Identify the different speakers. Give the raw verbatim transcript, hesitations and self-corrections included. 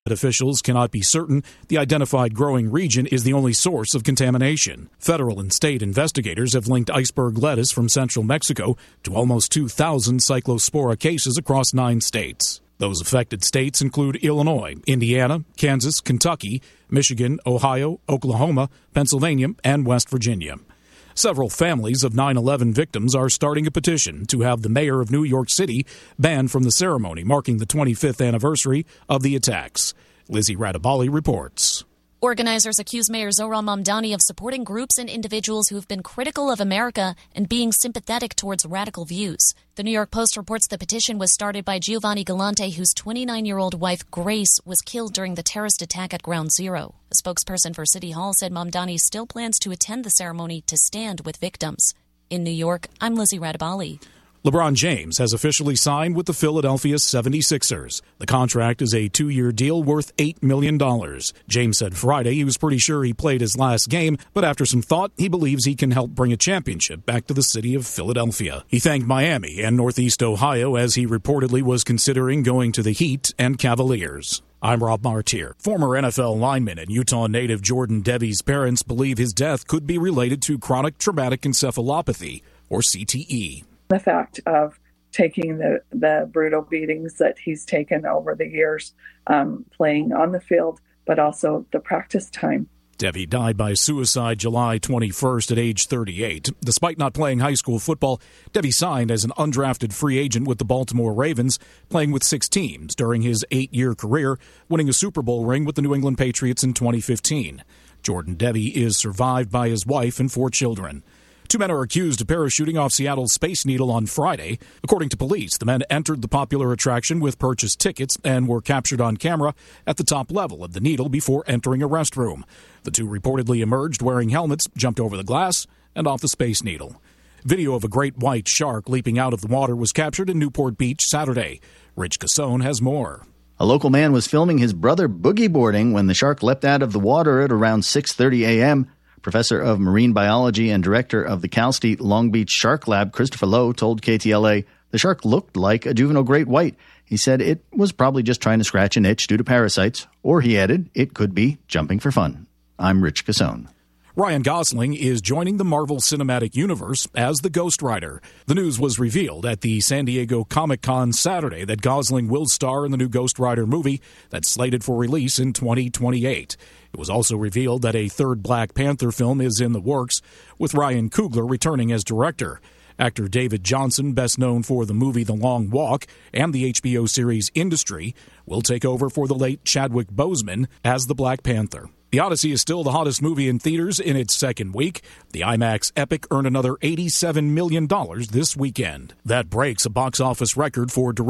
Speaker 1: Officials cannot be certain the identified growing region is the only source of contamination. Federal and state investigators have linked iceberg lettuce from central Mexico to almost two thousand cyclospora cases across nine states. Those affected states include Illinois, Indiana, Kansas, Kentucky, Michigan, Ohio, Oklahoma, Pennsylvania, and West Virginia. Several families of nine eleven victims are starting a petition to have the mayor of New York City banned from the ceremony marking the twenty-fifth anniversary of the attacks. Lizzie Radabali reports.
Speaker 2: Organizers accuse Mayor Zohran Mamdani of supporting groups and individuals who have been critical of America and being sympathetic towards radical views. The New York Post reports the petition was started by Giovanni Galante, whose twenty-nine-year-old wife, Grace, was killed during the terrorist attack at Ground Zero. A spokesperson for City Hall said Mamdani still plans to attend the ceremony to stand with victims. In New York, I'm Lizzie Radabali.
Speaker 1: LeBron James has officially signed with the Philadelphia seventy-sixers. The contract is a two-year deal worth eight million dollars. James said Friday he was pretty sure he played his last game, but after some thought, he believes he can help bring a championship back to the city of Philadelphia. He thanked Miami and Northeast Ohio as he reportedly was considering going to the Heat and Cavaliers. I'm Rob Martier. Former N F L lineman and Utah native Jordan Devy's parents believe his death could be related to chronic traumatic encephalopathy, or C T E.
Speaker 3: The fact of taking the, the brutal beatings that he's taken over the years, um, playing on the field, but also the practice time.
Speaker 1: Devy died by suicide July twenty-first at age thirty-eight. Despite not playing high school football, Devy signed as an undrafted free agent with the Baltimore Ravens, playing with six teams during his eight-year career, winning a Super Bowl ring with the New England Patriots in twenty fifteen. Jordan Devy is survived by his wife and four children. Two men are accused of parachuting off Seattle's Space Needle on Friday. According to police, the men entered the popular attraction with purchased tickets and were captured on camera at the top level of the Needle before entering a restroom. The two reportedly emerged wearing helmets, jumped over the glass, and off the Space Needle. Video of a great white shark leaping out of the water was captured in Newport Beach Saturday. Rich Cassone has more.
Speaker 4: A local man was filming his brother boogie boarding when the shark leapt out of the water at around six thirty a.m. Professor of Marine Biology and Director of the Cal State Long Beach Shark Lab, Christopher Lowe, told K T L A the shark looked like a juvenile great white. He said it was probably just trying to scratch an itch due to parasites, or he added, it could be jumping for fun. I'm Rich Cassone.
Speaker 1: Ryan Gosling is joining the Marvel Cinematic Universe as the Ghost Rider. The news was revealed at the San Diego Comic-Con Saturday that Gosling will star in the new Ghost Rider movie that's slated for release in twenty twenty-eight. It was also revealed that a third Black Panther film is in the works, with Ryan Coogler returning as director. Actor David Johnson, best known for the movie The Long Walk and the H B O series Industry, will take over for the late Chadwick Boseman as the Black Panther. The Odyssey is still the hottest movie in theaters in its second week. The IMAX epic earned another eighty-seven million dollars this weekend. That breaks a box office record for director